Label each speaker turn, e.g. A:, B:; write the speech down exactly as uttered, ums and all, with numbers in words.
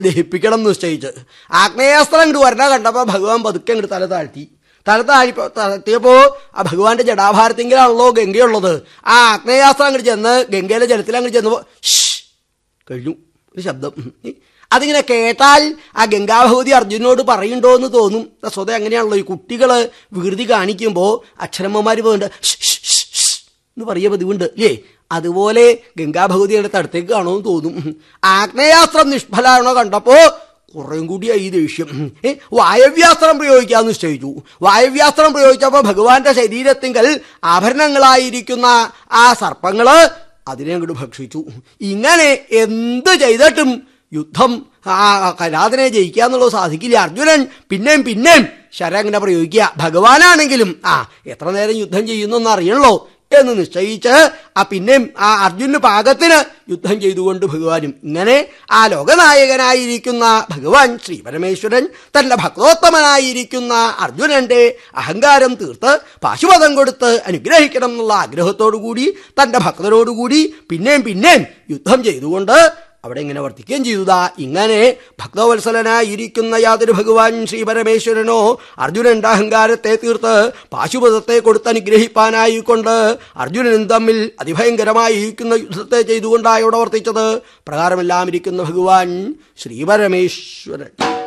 A: ദഹിപ്പിക്കണം എന്ന് നിശ്ചയിച്ച് ആഗ്നേയാസ്ത്രം ഇങ്ങോട്ട് വരണ കണ്ടപ്പോൾ ഭഗവാൻ പതുക്കെ ഇങ്ങോട്ട് തല താഴ്ത്തി. തല താഴി താഴ്ത്തിയപ്പോ ആ ഭഗവാന്റെ ജടാഭാരത്തിങ്കിലാണല്ലോ ഗംഗയുള്ളത്. ആ ആഗ്നേയാസ്ത്രം അങ്ങോട്ട് ചെന്ന് ഗംഗയിലെ ജലത്തിൽ അങ്ങോട്ട് ചെന്നപ്പോ കഴിഞ്ഞു ഒരു ശബ്ദം. അതിങ്ങനെ കേട്ടാൽ ആ ഗംഗാഭഗവതി അർജുനോട് പറയുന്നുണ്ടോ എന്ന് തോന്നും. സ്വതേ അങ്ങനെയാണല്ലോ ഈ കുട്ടികള് വികൃതി കാണിക്കുമ്പോൾ അക്ഷരമ്മമാര് പോകുന്നുണ്ട് എന്ന് പറയ പതിവുണ്ട് അല്ലേ? അതുപോലെ ഗംഗാഭഗവതി അടുത്ത് അടുത്തേക്ക് കാണുമെന്ന് തോന്നും. ആഗ്നേയാസ്ത്രം നിഷ്ഫലാണോ കണ്ടപ്പോ കുറേം കൂടിയായി ദേഷ്യം. വായവ്യാസ്ത്രം പ്രയോഗിക്കാന്ന് നിശ്ചയിച്ചു. വായവ്യാസ്ത്രം പ്രയോഗിച്ചപ്പോൾ ഭഗവാന്റെ ശരീരത്തിങ്കൽ ആഭരണങ്ങളായിരിക്കുന്ന ആ സർപ്പങ്ങള് അതിനെ അങ്ങോട്ട് ഭക്ഷിച്ചു. ഇങ്ങനെ എന്ത് ചെയ്തിട്ടും യുദ്ധം ആ കലാതിനെ ജയിക്കുക എന്നുള്ളത് സാധിക്കില്ല. അർജുനൻ പിന്നെയും പിന്നെയും ശരങ്ങനെ പ്രയോഗിക്കുക. ഭഗവാനാണെങ്കിലും ആ എത്ര നേരം യുദ്ധം ചെയ്യുന്നൊന്നും അറിയണല്ലോ എന്ന് നിശ്ചയിച്ച് ആ പിന്നെയും ആ അർജുനന് പാകത്തിന് യുദ്ധം ചെയ്തുകൊണ്ട് ഭഗവാനും ഇങ്ങനെ ആ ലോകനായകനായിരിക്കുന്ന ഭഗവാൻ ശ്രീ പരമേശ്വരൻ തന്റെ ഭക്തോത്തമനായിരിക്കുന്ന അർജുനന്റെ അഹങ്കാരം തീർത്ത് പാശുപതം കൊടുത്ത് അനുഗ്രഹിക്കണം എന്നുള്ള ആഗ്രഹത്തോടുകൂടി തന്റെ ഭക്തരോടുകൂടി പിന്നെയും പിന്നെയും യുദ്ധം ചെയ്തുകൊണ്ട് അവിടെ ഇങ്ങനെ വർത്തിക്കുകയും ചെയ്തതാ. ഇങ്ങനെ ഭക്തവത്സലനായിരിക്കുന്ന യാതൊരു ഭഗവാൻ ശ്രീ പരമേശ്വരനോ അർജുനന്റെ അഹങ്കാരത്തെ തീർത്ത് പാശുപതത്തെ കൊടുത്ത് അനുഗ്രഹിപ്പാനായിക്കൊണ്ട് അർജുനനും തമ്മിൽ അതിഭയങ്കരമായിരിക്കുന്ന യുദ്ധത്തെ ചെയ്തുകൊണ്ടാണ് ഇവിടെ വർത്തിച്ചത്. പ്രകാരമെല്ലാം ഇരിക്കുന്ന ഭഗവാൻ ശ്രീ പരമേശ്വരൻ.